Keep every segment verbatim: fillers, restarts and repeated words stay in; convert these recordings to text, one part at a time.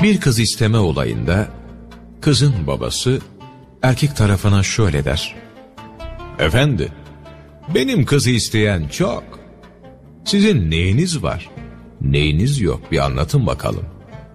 Bir kız isteme olayında kızın babası erkek tarafına şöyle der: "Efendi, benim kızı isteyen çok. Sizin neyiniz var, neyiniz yok, bir anlatın bakalım."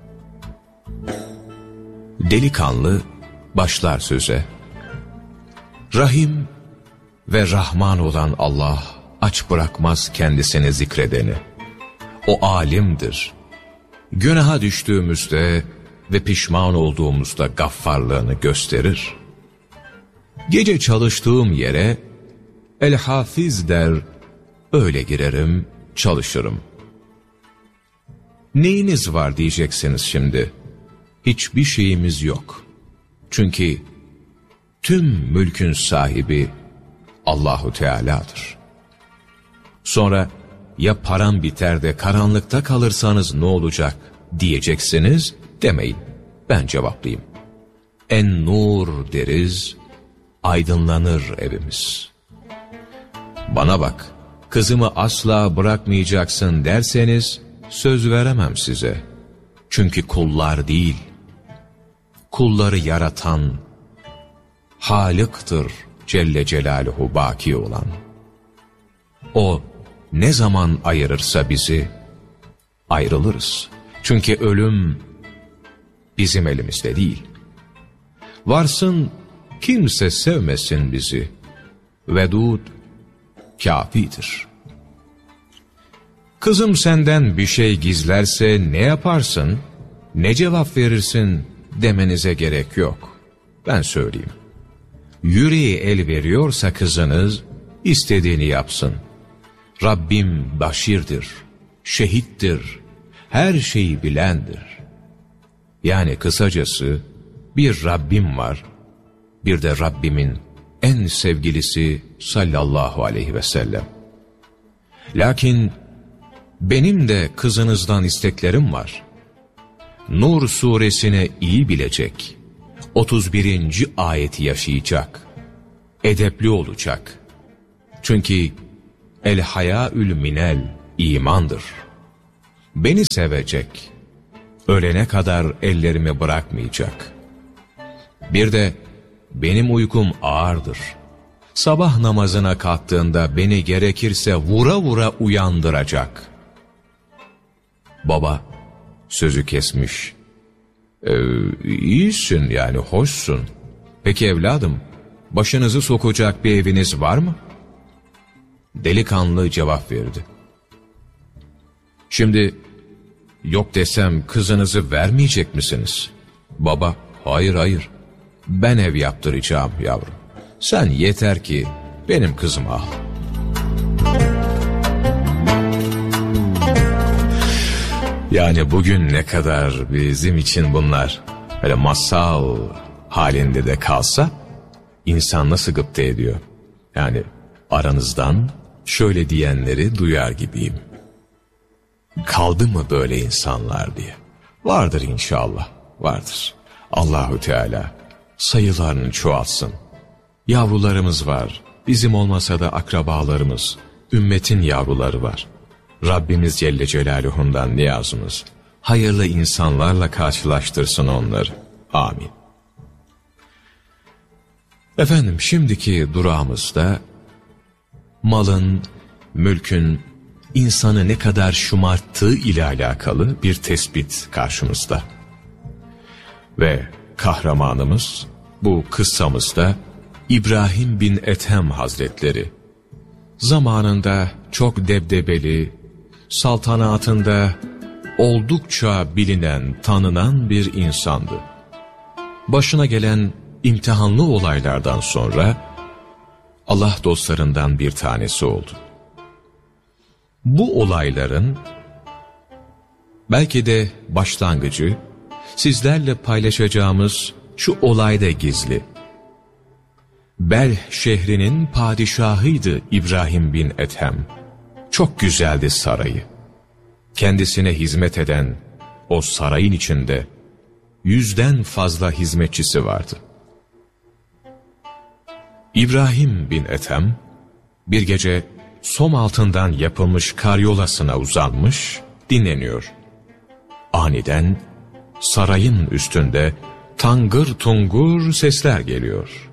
Delikanlı başlar söze: "Rahim ve Rahman olan Allah aç bırakmaz kendisini zikredeni. O alimdir. Günaha düştüğümüzde ve pişman olduğumuzda gaffarlığını gösterir. Gece çalıştığım yere El Hafiz der, öyle girerim, çalışırım." Neyiniz var diyeceksiniz şimdi. Hiçbir şeyimiz yok. Çünkü tüm mülkün sahibi Allahu Teala'dır. Sonra ya param biter de karanlıkta kalırsanız ne olacak diyeceksiniz, demeyin. Ben cevaplayayım. En nur deriz, aydınlanır evimiz. Bana bak, kızımı asla bırakmayacaksın derseniz söz veremem size. Çünkü kullar değil, kulları yaratan Halık'tır Celle Celaluhu baki olan. O ne zaman ayırırsa bizi, ayrılırız. Çünkü ölüm bizim elimizde değil. Varsın kimse sevmesin bizi, Vedud kâfidir. Kızım senden bir şey gizlerse ne yaparsın, ne cevap verirsin demenize gerek yok. Ben söyleyeyim. Yüreği el veriyorsa kızınız, istediğini yapsın. Rabbim Başir'dir, şehittir, her şeyi bilendir. Yani kısacası bir Rabbim var, bir de Rabbimin en sevgilisi sallallahu aleyhi ve sellem. Lakin benim de kızınızdan isteklerim var. Nur suresini iyi bilecek, otuz birinci ayeti yaşayacak, edepli olacak. Çünkü el hayaül minel imandır. Beni sevecek, ölene kadar ellerimi bırakmayacak. Bir de benim uykum ağırdır. Sabah namazına kalktığında beni gerekirse vura vura uyandıracak. Baba sözü kesmiş. Ee, iyisin yani, hoşsun. Peki evladım, başınızı sokacak bir eviniz var mı? Delikanlı cevap verdi. Şimdi yok desem kızınızı vermeyecek misiniz? Baba, hayır hayır, ben ev yaptıracağım yavrum. Sen yeter ki benim kızımı al. Yani bugün ne kadar bizim için bunlar böyle masal halinde de kalsa, insan nasıl gıpta ediyor? Yani aranızdan şöyle diyenleri duyar gibiyim. Kaldı mı böyle insanlar diye. Vardır inşallah, vardır. Allahu Teala sayılarını çoğaltsın. Yavrularımız var, bizim olmasa da akrabalarımız, ümmetin yavruları var. Rabbimiz Celle Celaluhu'ndan niyazımız, hayırlı insanlarla karşılaştırsın onları. Amin. Efendim, şimdiki durağımızda malın, mülkün insanı ne kadar şımarttığı ile alakalı bir tespit karşımızda. Ve kahramanımız bu kıssamızda İbrahim bin Ethem Hazretleri. Zamanında çok debdebeli, saltanatında oldukça bilinen, tanınan bir insandı. Başına gelen imtihanlı olaylardan sonra Allah dostlarından bir tanesi oldu. Bu olayların belki de başlangıcı sizlerle paylaşacağımız şu olayda gizli. Belh şehrinin padişahıydı İbrahim bin Ethem. Çok güzeldi sarayı. Kendisine hizmet eden o sarayın içinde yüzden fazla hizmetçisi vardı. İbrahim bin Ethem bir gece som altından yapılmış karyolasına uzanmış dinleniyor. Aniden sarayın üstünde tangır tungur sesler geliyor.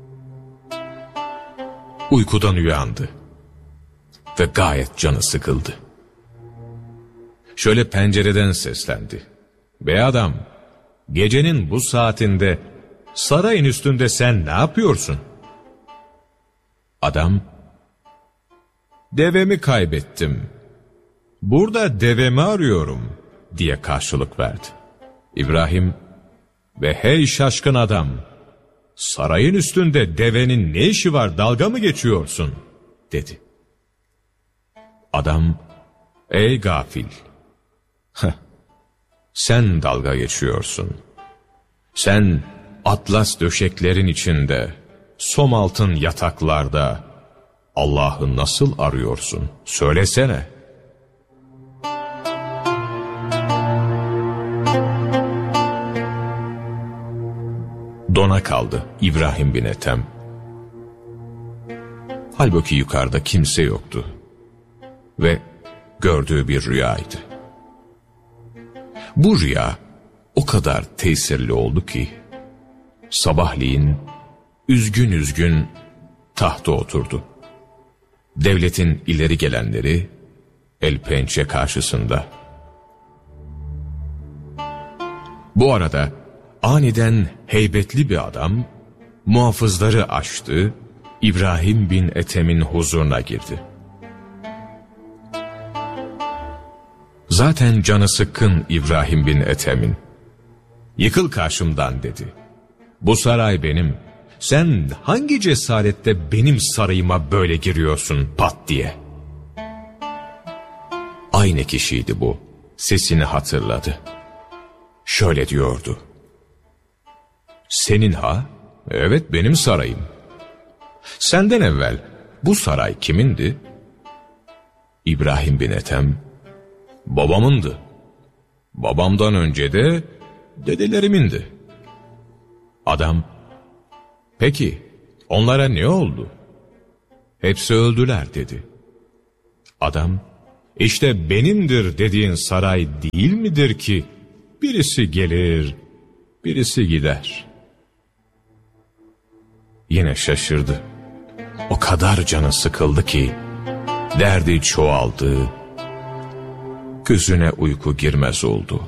Uykudan uyandı ve gayet canı sıkıldı. Şöyle pencereden seslendi. "Bey adam, gecenin bu saatinde sarayın üstünde sen ne yapıyorsun?" Adam, "Devemi kaybettim. Burada devemi arıyorum," diye karşılık verdi. İbrahim, "Ve hey şaşkın adam, sarayın üstünde devenin ne işi var, dalga mı geçiyorsun?" dedi. Adam, "Ey gafil, heh, sen dalga geçiyorsun. Sen atlas döşeklerin içinde, som altın yataklarda Allah'ı nasıl arıyorsun? Söylesene." Dona kaldı İbrahim bin Ethem. Halbuki yukarıda kimse yoktu ve gördüğü bir rüyaydı. Bu rüya o kadar tesirli oldu ki sabahleyin üzgün üzgün tahta oturdu. Devletin ileri gelenleri el pençe karşısında. Bu arada aniden heybetli bir adam muhafızları aştı, İbrahim bin Ethem'in huzuruna girdi. Zaten canı sıkkın İbrahim bin Ethem'in. "Yıkıl karşımdan," dedi. "Bu saray benim. Sen hangi cesarette benim sarayıma böyle giriyorsun pat diye?" Aynı kişiydi bu. Sesini hatırladı. Şöyle diyordu: "Senin ha? Evet, benim sarayım. Senden evvel bu saray kimindi?" İbrahim bin Ethem, "Babamındı. Babamdan önce de dedeleriminди." Adam, "Peki onlara ne oldu?" "Hepsi öldüler," dedi. Adam, "İşte benimdir dediğin saray değil midir ki birisi gelir, birisi gider?" Yine şaşırdı. O kadar canı sıkıldı ki derdi çoğaldı, gözüne uyku girmez oldu.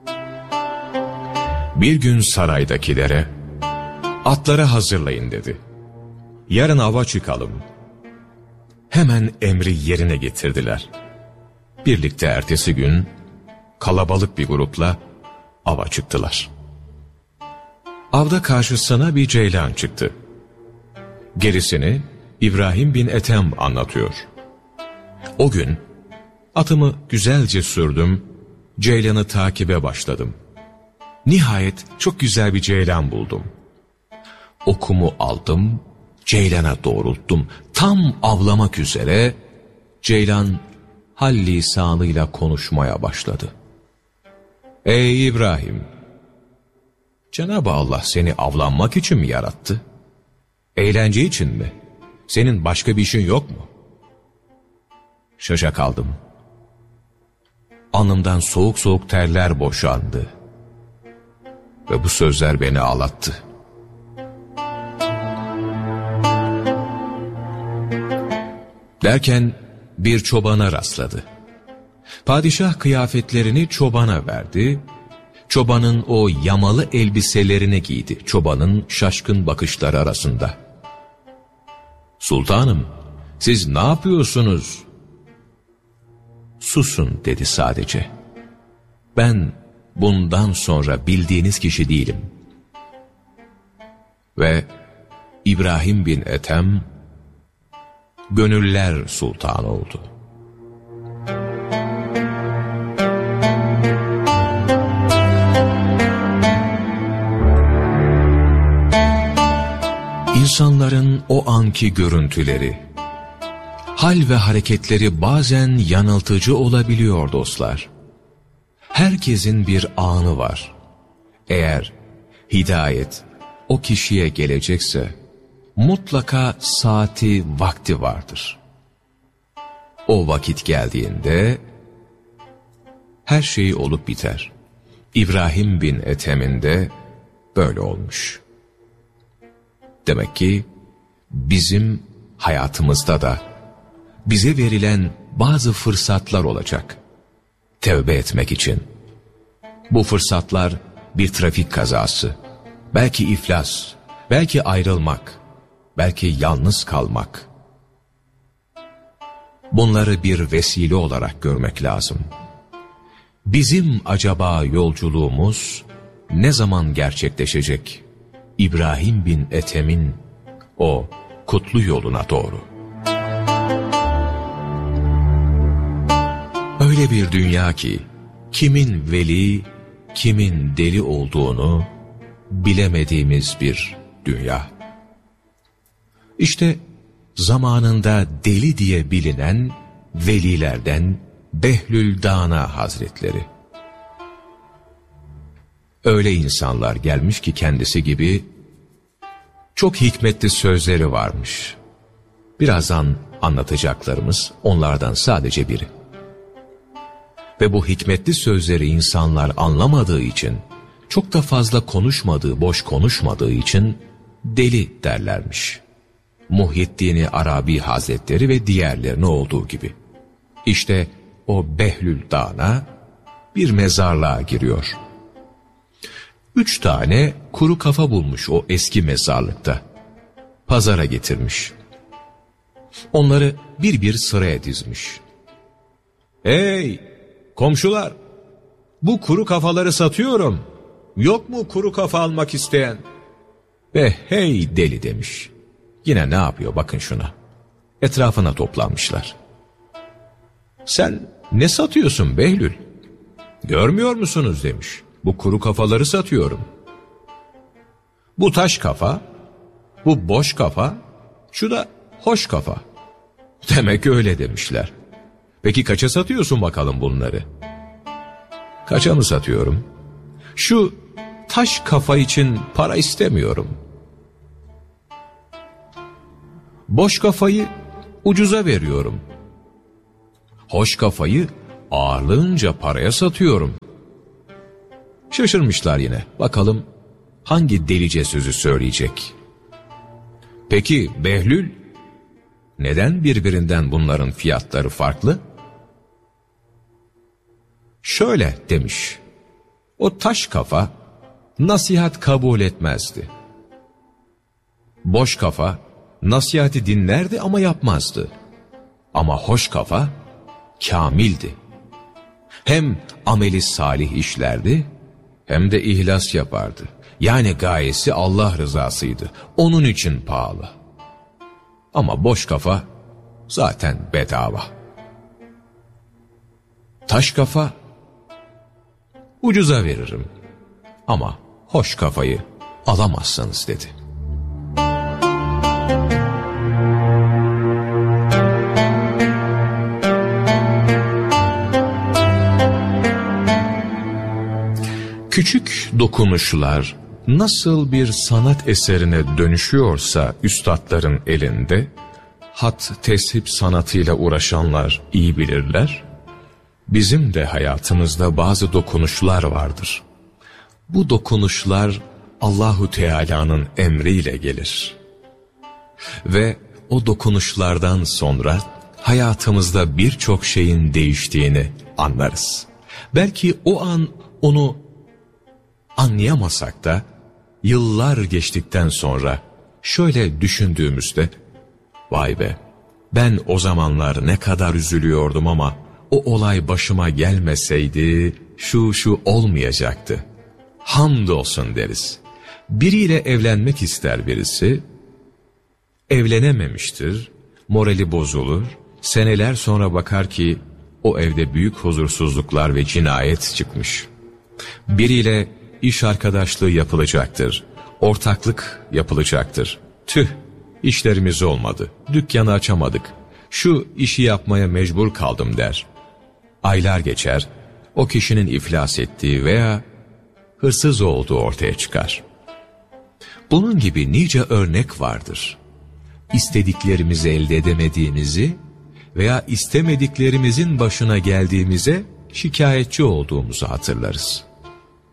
Bir gün saraydakilere, "Atları hazırlayın," dedi. "Yarın ava çıkalım." Hemen emri yerine getirdiler. Birlikte ertesi gün kalabalık bir grupla ava çıktılar. Avda karşısına bir ceylan çıktı. Gerisini İbrahim bin Ethem anlatıyor. "O gün atımı güzelce sürdüm, ceylanı takibe başladım. Nihayet çok güzel bir ceylan buldum. Okumu aldım, ceylana doğrulttum. Tam avlamak üzere ceylan hal lisanıyla konuşmaya başladı. Ey İbrahim! Cenab-ı Allah seni avlanmak için mi yarattı? Eğlence için mi? Senin başka bir işin yok mu?" Şaşa kaldım. Alnımdan soğuk soğuk terler boşandı. Ve bu sözler beni ağlattı. Derken bir çobana rastladı. Padişah kıyafetlerini çobana verdi. Çobanın o yamalı elbiselerini giydi. Çobanın şaşkın bakışları arasında. "Sultanım, siz ne yapıyorsunuz?" "Susun," dedi sadece. "Ben bundan sonra bildiğiniz kişi değilim." Ve İbrahim bin Ethem gönüller sultanı oldu. İnsanların o anki görüntüleri, hal ve hareketleri bazen yanıltıcı olabiliyor dostlar. Herkesin bir anı var. Eğer hidayet o kişiye gelecekse, mutlaka saati, vakti vardır. O vakit geldiğinde her şey olup biter. İbrahim bin Ethem'in de böyle olmuş. Demek ki bizim hayatımızda da bize verilen bazı fırsatlar olacak. Tevbe etmek için. Bu fırsatlar bir trafik kazası, belki iflas, belki ayrılmak, belki yalnız kalmak. Bunları bir vesile olarak görmek lazım. Bizim acaba yolculuğumuz ne zaman gerçekleşecek? İbrahim bin Ethem'in o kutlu yoluna doğru. Öyle bir dünya ki kimin veli, kimin deli olduğunu bilemediğimiz bir dünya. İşte zamanında deli diye bilinen velilerden Behlül Dana Hazretleri. Öyle insanlar gelmiş ki kendisi gibi çok hikmetli sözleri varmış. Birazdan anlatacaklarımız onlardan sadece biri. Ve bu hikmetli sözleri insanlar anlamadığı için, çok da fazla konuşmadığı, boş konuşmadığı için deli derlermiş. Muhyiddin Arabi Hazretleri ve diğerlerine olduğu gibi. İşte o Behlül Dana bir mezarlığa giriyor. Üç tane kuru kafa bulmuş o eski mezarlıkta. Pazara getirmiş. Onları bir bir sıraya dizmiş. Hey komşular! Bu kuru kafaları satıyorum. Yok mu kuru kafa almak isteyen? Ve hey deli demiş. Yine ne yapıyor bakın şuna. Etrafına toplanmışlar. Sen ne satıyorsun Behlül? Görmüyor musunuz demiş. Bu kuru kafaları satıyorum. Bu taş kafa, bu boş kafa, şu da hoş kafa. Demek öyle demişler. Peki kaça satıyorsun bakalım bunları? Kaça mı satıyorum? Şu taş kafa için para istemiyorum. Boş kafayı ucuza veriyorum. Hoş kafayı ağırlığınca paraya satıyorum. Şaşırmışlar yine. Bakalım hangi delice sözü söyleyecek? Peki Behlül, neden birbirinden bunların fiyatları farklı? Şöyle demiş. O taş kafa nasihat kabul etmezdi. Boş kafa nasihati dinlerdi ama yapmazdı. Ama hoş kafa kamildi. Hem ameli salih işlerdi, hem de ihlas yapardı. Yani gayesi Allah rızasıydı. Onun için pahalı. Ama boş kafa zaten bedava. Taş kafa ucuza veririm. Ama hoş kafayı alamazsınız dedi. Küçük dokunuşlar nasıl bir sanat eserine dönüşüyorsa üstadların elinde, hat teship sanatıyla uğraşanlar iyi bilirler, bizim de hayatımızda bazı dokunuşlar vardır. Bu dokunuşlar Allahu Teala'nın emriyle gelir. Ve o dokunuşlardan sonra hayatımızda birçok şeyin değiştiğini anlarız. Belki o an onu anlayamasak da yıllar geçtikten sonra şöyle düşündüğümüzde, vay be, ben o zamanlar ne kadar üzülüyordum ama o olay başıma gelmeseydi şu şu olmayacaktı. Hamdolsun deriz. Biriyle evlenmek ister birisi, evlenememiştir, morali bozulur, seneler sonra bakar ki o evde büyük huzursuzluklar ve cinayet çıkmış. Biriyle iş arkadaşlığı yapılacaktır, ortaklık yapılacaktır. Tüh, işlerimiz olmadı, dükkanı açamadık, şu işi yapmaya mecbur kaldım der. Aylar geçer, o kişinin iflas ettiği veya hırsız olduğu ortaya çıkar. Bunun gibi nice örnek vardır. İstediklerimizi elde edemediğimizi veya istemediklerimizin başına geldiğimize şikayetçi olduğumuzu hatırlarız.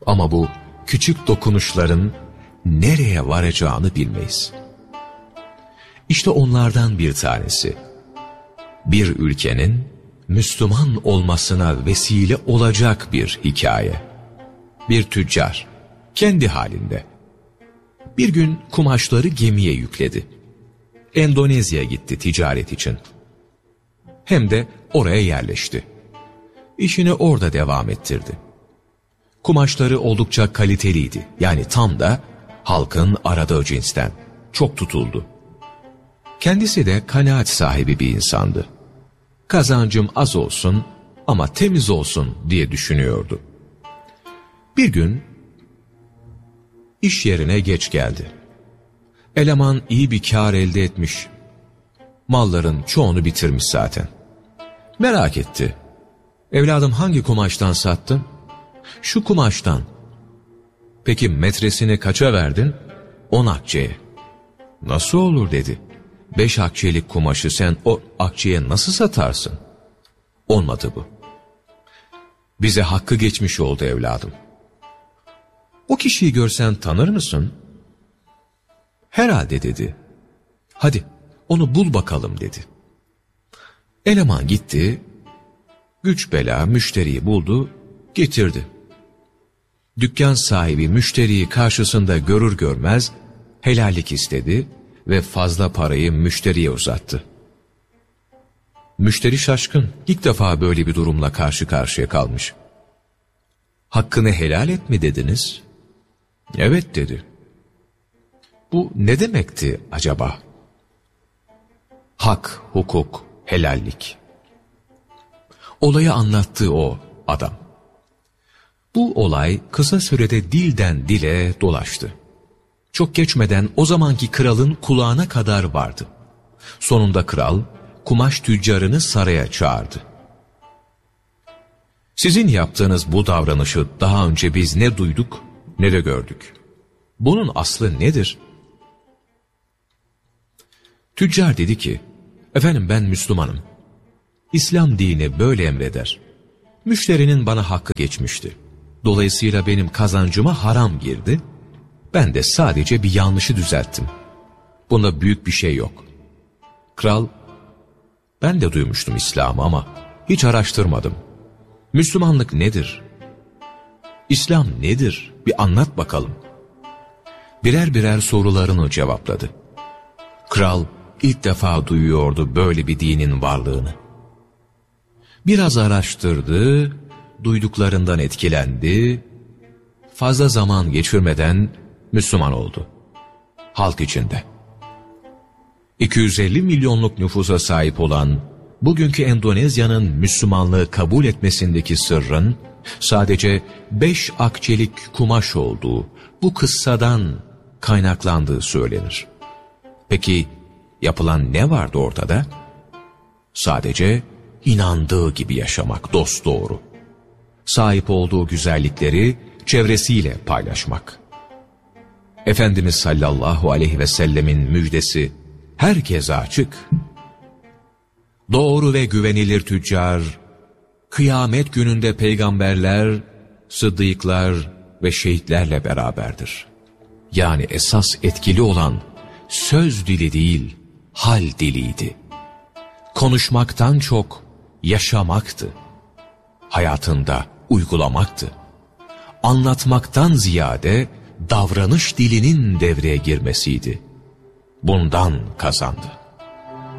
Ama bu küçük dokunuşların nereye varacağını bilmeyiz. İşte onlardan bir tanesi. Bir ülkenin Müslüman olmasına vesile olacak bir hikaye. Bir tüccar, kendi halinde. Bir gün kumaşları gemiye yükledi. Endonezya'ya gitti ticaret için. Hem de oraya yerleşti. İşini orada devam ettirdi. Kumaşları oldukça kaliteliydi. Yani tam da halkın aradığı cinsten. Çok tutuldu. Kendisi de kanaat sahibi bir insandı. Kazancım az olsun ama temiz olsun diye düşünüyordu. Bir gün iş yerine geç geldi. Eleman iyi bir kar elde etmiş. Malların çoğunu bitirmiş zaten. Merak etti. Evladım hangi kumaştan sattın? Şu kumaştan. Peki metresini kaça verdin? On akçeye. Nasıl olur dedi. Beş akçelik kumaşı sen o akçeye nasıl satarsın? Olmadı bu. Bize hakkı geçmiş oldu evladım. O kişiyi görsen tanır mısın? Herhalde dedi. Hadi onu bul bakalım dedi. Eleman gitti, güç bela müşteriyi buldu, getirdi. Dükkan sahibi müşteriyi karşısında görür görmez helallik istedi ve fazla parayı müşteriye uzattı. Müşteri şaşkın, ilk defa böyle bir durumla karşı karşıya kalmış. Hakkını helal et mi dediniz? Evet dedi. Bu ne demekti acaba? Hak, hukuk, helallik. Olayı anlattı o adam. Bu olay kısa sürede dilden dile dolaştı. Çok geçmeden o zamanki kralın kulağına kadar vardı. Sonunda kral kumaş tüccarını saraya çağırdı. Sizin yaptığınız bu davranışı daha önce biz ne duyduk ne de gördük. Bunun aslı nedir? Tüccar dedi ki, efendim ben Müslümanım. İslam dini böyle emreder. Müşterinin bana hakkı geçmişti. Dolayısıyla benim kazancıma haram girdi. Ben de sadece bir yanlışı düzelttim. Bunda büyük bir şey yok. Kral, ben de duymuştum İslam'ı ama hiç araştırmadım. Müslümanlık nedir? İslam nedir? Bir anlat bakalım. Birer birer sorularını cevapladı. Kral ilk defa duyuyordu böyle bir dinin varlığını. Biraz araştırdı, duyduklarından etkilendi, fazla zaman geçirmeden Müslüman oldu. Halk içinde. iki yüz elli milyonluk nüfusa sahip olan bugünkü Endonezya'nın Müslümanlığı kabul etmesindeki sırrın sadece beş akçelik kumaş olduğu bu kıssadan kaynaklandığı söylenir. Peki yapılan ne vardı ortada? Sadece inandığı gibi yaşamak dosdoğru. Sahip olduğu güzellikleri çevresiyle paylaşmak. Efendimiz sallallahu aleyhi ve sellemin müjdesi herkese açık. Doğru ve güvenilir tüccar, kıyamet gününde peygamberler, sıddıklar ve şehitlerle beraberdir. Yani esas etkili olan söz dili değil, hal diliydi. Konuşmaktan çok yaşamaktı. Hayatında uygulamaktı. Anlatmaktan ziyade davranış dilinin devreye girmesiydi. Bundan kazandı.